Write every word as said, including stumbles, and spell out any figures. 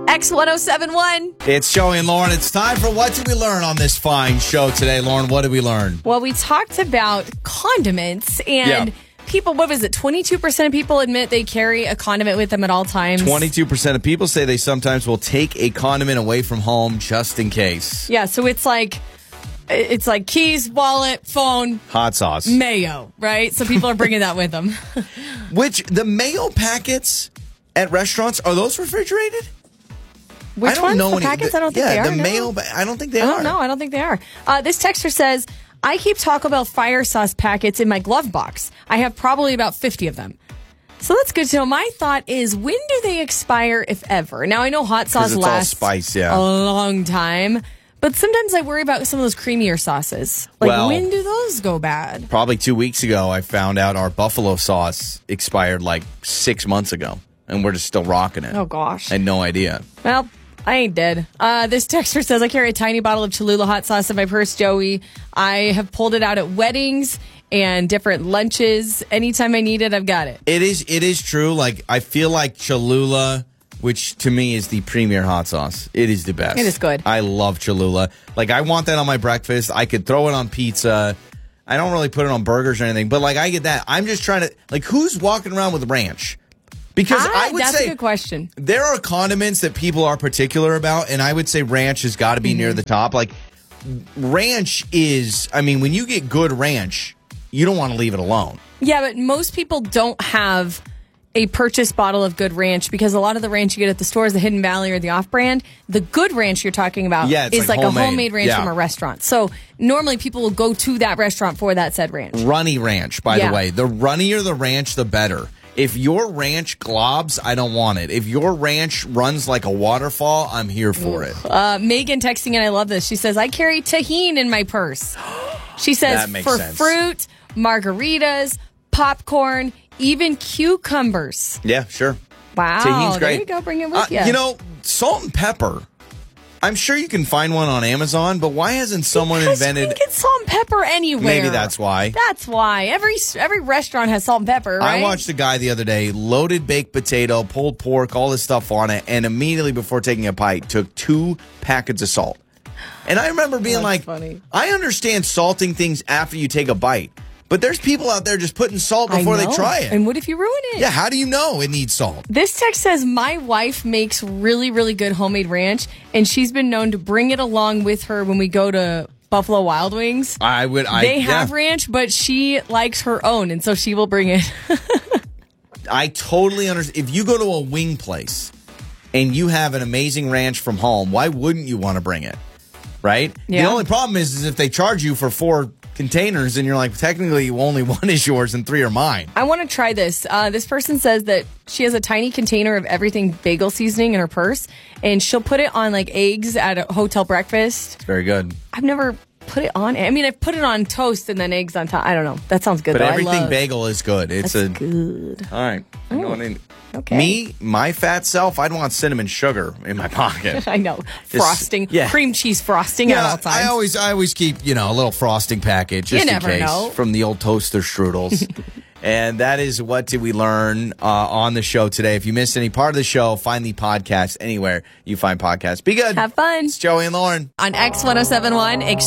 X ten seventy-one. It's Joey and Lauren. It's time for What Did We Learn on this fine show today. Lauren, what did we learn? Well, we talked about condiments and... Yeah. People, what was it? twenty-two percent of people admit they carry a condiment with them at all times. twenty-two percent of people say they sometimes will take a condiment away from home just in case. Yeah, so it's like it's like keys, wallet, phone, hot sauce, mayo, right? So people are bringing that with them. Which the mayo packets at restaurants, are those refrigerated? Which I don't ones? know The any, packets? the, I don't think yeah, they are. the no. mayo. I don't think they I are. don't know. I don't think they are. Uh, this texter says, I keep Taco Bell fire sauce packets in my glove box. I have probably about fifty of them. So that's good to know. My thought is, when do they expire, if ever? Now, I know hot sauce it's lasts all spice, yeah. a long time, but sometimes I worry about some of those creamier sauces. Like, Well, when do those go bad? Probably two weeks ago, I found out our buffalo sauce expired like six months ago, and we're just still rocking it. Oh, gosh. I had no idea. Well, I ain't dead. Uh, this texter says, I carry a tiny bottle of Cholula hot sauce in my purse, Joey. I have pulled it out at weddings and different lunches. Anytime I need it, I've got it. It is it is true. Like, I feel like Cholula, which to me is the premier hot sauce, it is the best. It is good. I love Cholula. Like, I want that on my breakfast. I could throw it on pizza. I don't really put it on burgers or anything, but like, I get that. I'm just trying to, like, who's walking around with ranch? Because ah, I would that's say a good question. There are condiments that people are particular about, and I would say ranch has got to be mm-hmm. near the top. Like, ranch is, I mean, when you get good ranch, you don't want to leave it alone. Yeah, but most people don't have a purchased bottle of good ranch because a lot of the ranch you get at the store is the Hidden Valley or the off-brand. The good ranch you're talking about yeah, is like, like homemade. a homemade ranch yeah. from a restaurant. So normally people will go to that restaurant for that said ranch. Runny ranch, by yeah. the way. The runnier the ranch, the better. If your ranch globs, I don't want it. If your ranch runs like a waterfall, I'm here for it. Uh, Megan texting, and I love this. She says, I carry tahini in my purse. She says, for sense. fruit, margaritas, popcorn, even cucumbers. Yeah, sure. Wow. Tahini's great. There you go. Bring it with uh, you. You know, salt and pepper. I'm sure you can find one on Amazon, but why hasn't someone because invented... you can get salt and pepper anywhere. Maybe that's why. That's why. Every every restaurant has salt and pepper, right? I watched a guy the other day, loaded baked potato, pulled pork, all this stuff on it, and immediately before taking a bite, took two packets of salt. And I remember being that's like, funny. I understand salting things after you take a bite, but there's people out there just putting salt before they try it. And what if you ruin it? Yeah, how do you know it needs salt? This text says, my wife makes really, really good homemade ranch, and she's been known to bring it along with her when we go to Buffalo Wild Wings. I would. I, they have yeah. ranch, but she likes her own, and so she will bring it. I totally understand. If you go to a wing place and you have an amazing ranch from home, why wouldn't you want to bring it? Right? Yeah. The only problem is, is if they charge you for four containers and you're like, technically only one is yours and three are mine. I want to try this. Uh, this person says that she has a tiny container of everything bagel seasoning in her purse, and she'll put it on like eggs at a hotel breakfast. It's very good. I've never put it on. I mean, I've put it on toast and then eggs on top. I don't know. That sounds good. But though. everything I love, bagel is good. It's that's a good. All right. I know what I mean. Okay. Me, my fat self, I'd want cinnamon sugar in my pocket. I know. Frosting. yeah. Cream cheese frosting Yeah, at all times. I always, I always keep, you know, a little frosting packet just You in never case know. from the old toaster strudels. And that is What Did We Learn uh, on the show today. If you missed any part of the show, find the podcast anywhere you find podcasts. Be good. Have fun. It's Joey and Lauren. On X ten seventy-one,